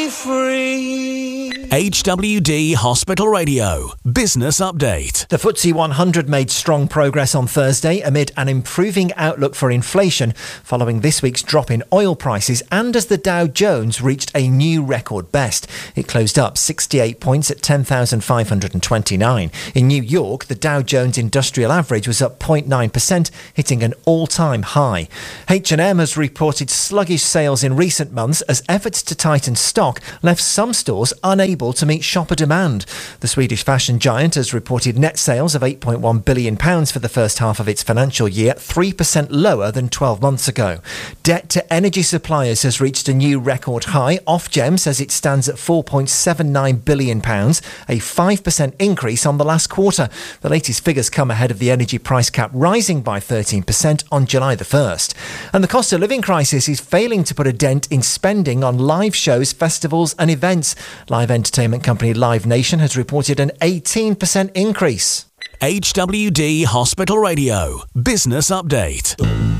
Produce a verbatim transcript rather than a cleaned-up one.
be free. H W D Hospital Radio Business Update. The F T S E one hundred made strong progress on Thursday amid an improving outlook for inflation following this week's drop in oil prices and as the Dow Jones reached a new record best. It closed up sixty-eight points at ten thousand five hundred twenty-nine. In New York, the Dow Jones Industrial Average was up zero point nine percent, hitting an all-time high. H and M has reported sluggish sales in recent months as efforts to tighten stock left some stores unable to meet shopper demand. The Swedish fashion giant has reported net sales of eight point one billion pounds for the first half of its financial year, three percent lower than twelve months ago. Debt to energy suppliers has reached a new record high. Ofgem says it stands at four point seven nine billion pounds, a five percent increase on the last quarter. The latest figures come ahead of the energy price cap rising by thirteen percent on July the first. And the cost of living crisis is failing to put a dent in spending on live shows, festivals and events. Live entertainment company Live Nation has reported an eighteen percent increase. H W D Hospital Radio Business Update.